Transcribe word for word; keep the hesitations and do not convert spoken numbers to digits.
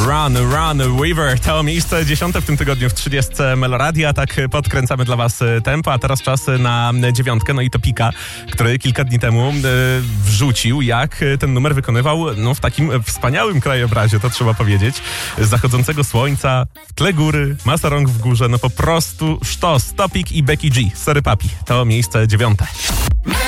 Run, Run, River. To miejsce dziesiąte w tym tygodniu w trzydziestce Meloradia. Tak podkręcamy dla was tempo, a teraz czas na dziewiątkę. No i to Pika, który kilka dni temu e, wrzucił, jak ten numer wykonywał no, w takim wspaniałym krajobrazie, to trzeba powiedzieć. Z zachodzącego słońca, w tle góry, masa rąk w górze, no po prostu sztos. Topik i Becky G. Sorry Papi. To miejsce dziewiąte.